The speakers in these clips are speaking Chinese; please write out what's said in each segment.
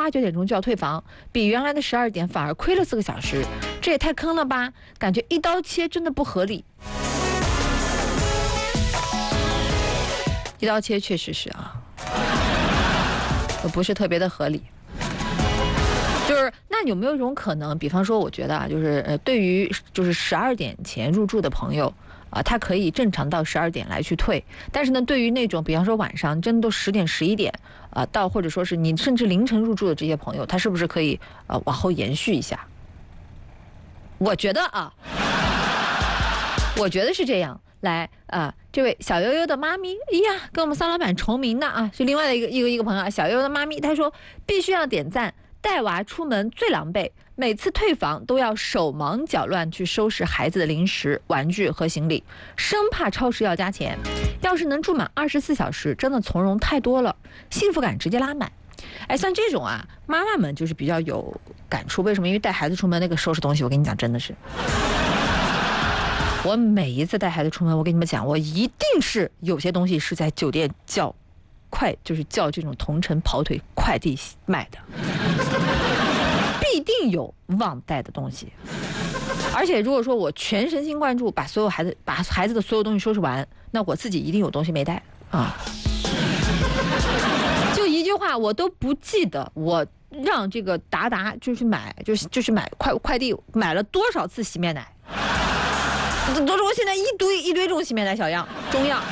8、9点钟就要退房，比原来的12点反而亏了4个小时，这也太坑了吧！感觉一刀切真的不合理。一刀切确实是啊，不是特别的合理。就是那有没有一种可能，比方说我觉得啊，就是对于就是12点前入住的朋友啊，他可以正常到12点来去退，但是呢，对于那种比方说晚上真的都10点11点啊到，或者说是你甚至凌晨入住的这些朋友，他是不是可以往后延续一下？我觉得啊，我觉得是这样。来啊，这位小悠悠的妈咪，哎呀，跟我们桑老板重名的啊，是另外的一个朋友啊，小悠悠的妈咪，她说必须要点赞。带娃出门最狼狈，每次退房都要手忙脚乱去收拾孩子的零食、玩具和行李，生怕超时要加钱。要是能住满24小时，真的从容太多了，幸福感直接拉满。哎，像这种啊，妈妈们就是比较有感触。为什么？因为带孩子出门那个收拾东西，我跟你讲，真的是，我每一次带孩子出门，我跟你们讲，我一定是有些东西是在酒店叫这种同城跑腿快递买的，必定有忘带的东西。而且如果说我全身心贯注把孩子的所有东西收拾完，那我自己一定有东西没带啊。就一句话，我都不记得我让这个达就是买快递买了多少次洗面奶。都是我现在一堆这种洗面奶小样中样。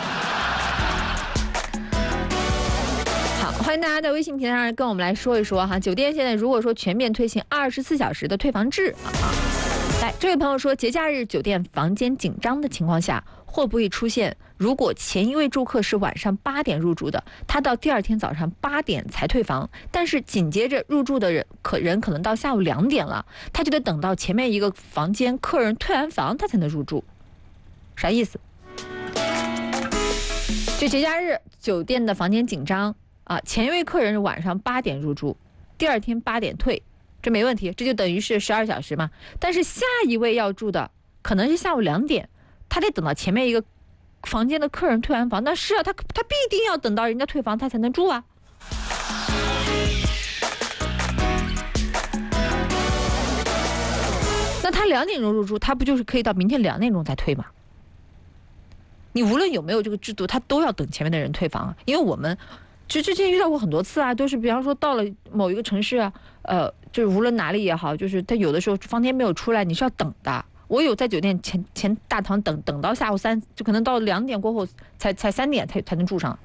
好，欢迎大家在微信平台上跟我们来说一说哈，酒店现在如果说全面推行24小时的退房制来，这位朋友说，节假日酒店房间紧张的情况下，会不会出现如果前一位住客是晚上8点入住的，他到第二天早上8点才退房，但是紧接着入住的人可能到下午2点了，他就得等到前面一个房间客人退完房他才能入住，啥意思？就节假日酒店的房间紧张啊，前一位客人是晚上8点入住，第二天8点退，这没问题，这就等于是12小时嘛。但是下一位要住的可能是下午2点，他得等到前面一个房间的客人退完房，那是啊，他必定要等到人家退房他才能住啊。那他2点钟入住，他不就是可以到明天2点钟再退吗？你无论有没有这个制度，他都要等前面的人退房啊。因为我们就之前遇到过很多次啊，都是比方说到了某一个城市啊，就是无论哪里也好，就是他有的时候房间没有出来，你是要等的。我有在酒店前大堂等到下午3，就可能到2点过后才3点才能住上。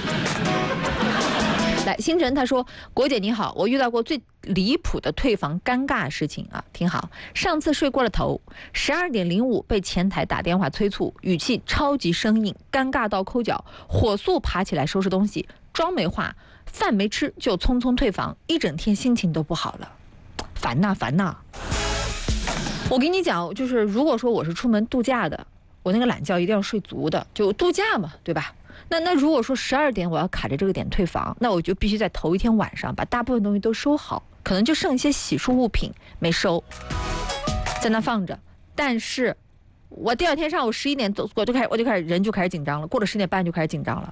来，星辰他说，国姐你好，我遇到过最离谱的退房尴尬事情啊，挺好。上次睡过了头，12点05被前台打电话催促，语气超级生硬，尴尬到抠脚，火速爬起来收拾东西，妆没化，饭没吃就匆匆退房，一整天心情都不好了，烦呐。我跟你讲，就是如果说我是出门度假的，我那个懒觉一定要睡足的，就度假嘛，对吧？那如果说12点我要卡着这个点退房，那我就必须在头一天晚上把大部分东西都收好，可能就剩一些洗漱物品没收，在那放着。但是我第二天上午11点我就开始人就开始紧张了，过了10点半就开始紧张了。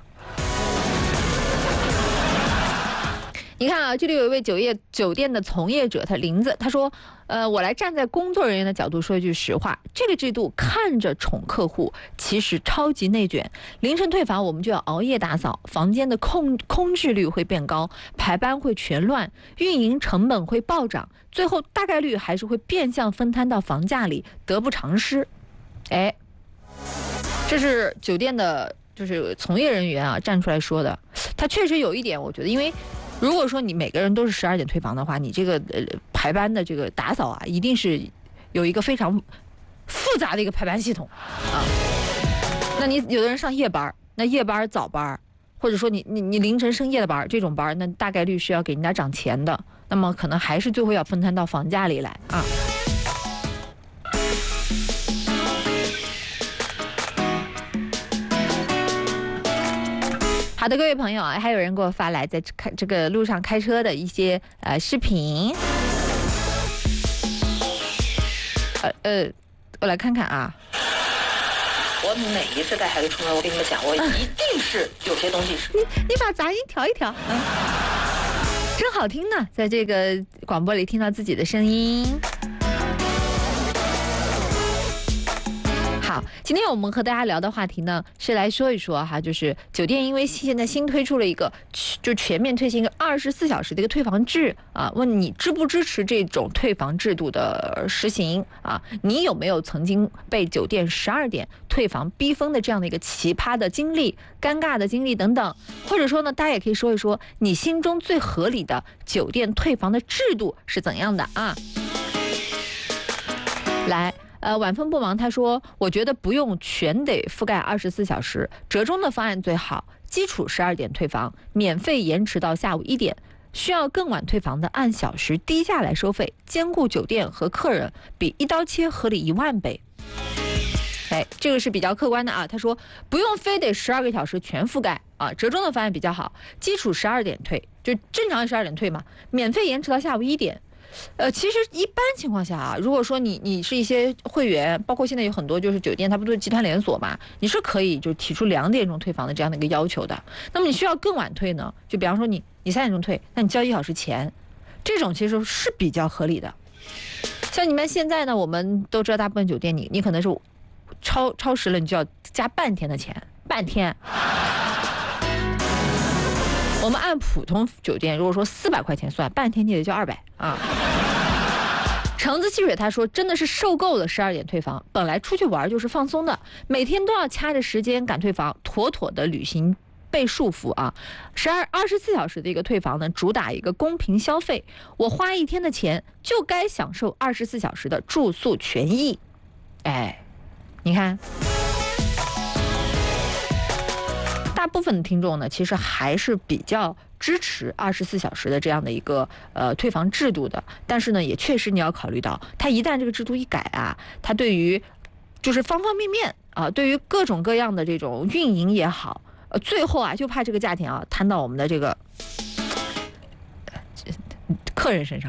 你看啊，这里有一位酒店的从业者，他林子，他说，我来站在工作人员的角度说一句实话，这个制度看着宠客户，其实超级内卷。凌晨退房，我们就要熬夜打扫，房间的空置率会变高，排班会全乱，运营成本会暴涨，最后大概率还是会变相分摊到房价里，得不偿失。哎，这是酒店的就是从业人员啊站出来说的，他确实有一点，我觉得，因为如果说你每个人都是12点退房的话，你这个排班的这个打扫啊，一定是有一个非常复杂的一个排班系统啊。那你有的人上夜班，那夜班早班，或者说你凌晨深夜的班，这种班，那大概率是要给人家涨钱的，那么可能还是最后要分摊到房价里来啊。好的，各位朋友啊，还有人给我发来在这个路上开车的一些视频，我来看看啊。我每一次带孩子出门，我跟你们讲，我一定是有些东西是。你把杂音调一调。 真好听呢，在这个广播里听到自己的声音。好，今天我们和大家聊的话题呢，是来说一说哈，就是酒店因为现在新推出了一个，就全面推行一个24小时的一个退房制啊，问你支不支持这种退房制度的实行啊？你有没有曾经被酒店12点退房逼疯的这样的一个奇葩的经历、尴尬的经历等等？或者说呢，大家也可以说一说你心中最合理的酒店退房的制度是怎样的啊？来。晚风不忙他说，我觉得不用全得覆盖24小时，折中的方案最好，基础12点退房，免费延迟到下午1点，需要更晚退房的按小时低价来收费，兼顾酒店和客人，比一刀切合理10000倍。这个是比较客观的啊。他说不用非得12个小时全覆盖啊，折中的方案比较好，基础12点退，就正常12点退嘛，免费延迟到下午1点。其实一般情况下啊，如果说你是一些会员，包括现在有很多就是酒店，它不都是集团连锁嘛，你是可以就提出2点钟退房的这样的一个要求的。那么你需要更晚退呢，就比方说你3点钟退，那你交1小时钱，这种其实是比较合理的。像你们现在呢，我们都知道大部分酒店你可能是超时了，你就要加半天的钱，半天。我们按普通酒店，如果说400块钱算，半天你也就200啊。橙子汽水他说，真的是受够了12点退房，本来出去玩就是放松的，每天都要掐着时间赶退房，妥妥的旅行被束缚啊。24小时的一个退房呢，主打一个公平消费，我花1天的钱就该享受24小时的住宿权益。你看。大部分的听众呢，其实还是比较支持24小时的这样的一个退房制度的，但是呢，也确实你要考虑到，它一旦这个制度一改啊，它对于就是方方面面啊，对于各种各样的这种运营也好，最后啊，就怕这个价钱啊摊到我们的这个客人身上，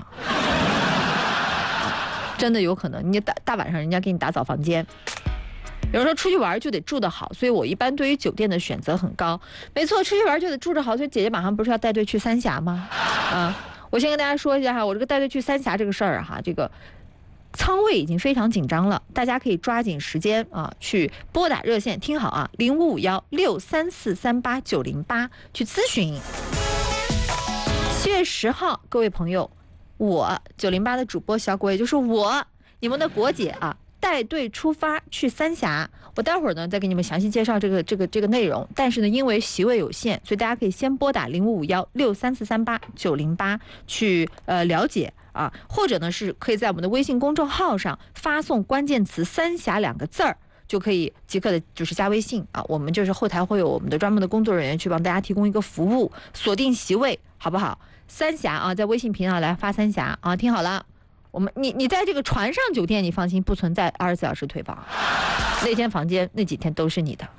真的有可能，你大晚上人家给你打扫房间。有人说出去玩就得住得好，所以我一般对于酒店的选择很高。没错，出去玩就得住得好，所以姐姐马上不是要带队去三峡吗？我先跟大家说一下哈，我这个带队去三峡这个事儿哈，这个仓位已经非常紧张了，大家可以抓紧时间啊，去拨打热线，听好啊，055163438908去咨询。7月10号，各位朋友，我908的主播小果，也就是我，你们的果姐啊。带队出发去三峡，我待会儿呢再给你们详细介绍这个内容。但是呢，因为席位有限，所以大家可以先拨打055163438908去了解啊，或者呢是可以在我们的微信公众号上发送关键词“三峡”2个字儿，就可以即刻的就是加微信啊。我们就是后台会有我们的专门的工作人员去帮大家提供一个服务，锁定席位，好不好？三峡啊，在微信频道来发三峡啊，听好了。你在这个船上酒店，你放心，不存在24小时退房，那间房间那几天都是你的。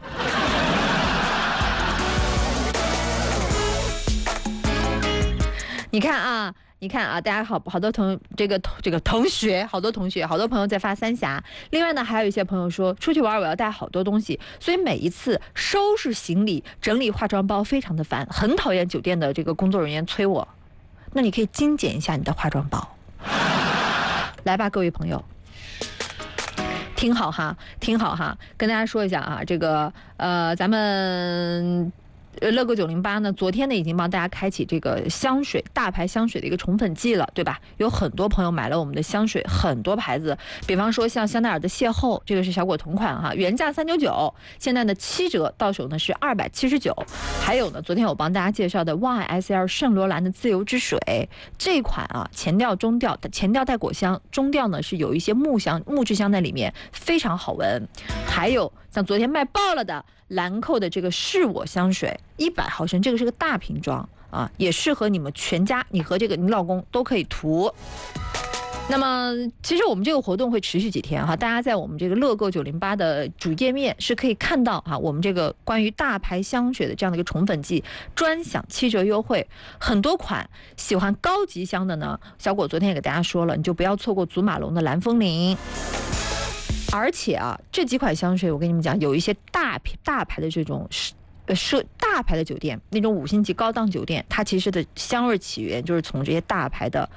你看啊，大家好多同学，好多朋友在发三峡。另外呢，还有一些朋友说出去玩我要带好多东西，所以每一次收拾行李、整理化妆包非常的烦，很讨厌酒店的这个工作人员催我。那你可以精简一下你的化妆包。来吧，各位朋友，听好哈，跟大家说一下啊，这个咱们乐购908呢，昨天呢已经帮大家开启这个香水大牌香水的一个宠粉季了，对吧？有很多朋友买了我们的香水，很多牌子，比方说像香奈儿的邂逅，这个是小果同款哈，原价399，现在呢7折，到手呢是279。还有呢，昨天我帮大家介绍的 YSL 圣罗兰的自由之水，这款啊前调中调，前调带果香，中调呢是有一些木质香在里面，非常好闻。还有像昨天卖爆了的兰蔻的这个是我香水，100毫升，这个是个大瓶装啊，也适合你们全家，你和这个你老公都可以涂。那么其实我们这个活动会持续几天哈，大家在我们这个乐购908的主页面是可以看到哈，我们这个关于大牌香水的这样的一个宠粉季专享7折优惠，很多款喜欢高级香的呢，小果昨天也给大家说了，你就不要错过祖马龙的蓝风铃。而且啊，这几款香水我跟你们讲，有一些大牌的这种大牌的酒店，那种5星级高档酒店，它其实的香味起源就是从这些大牌的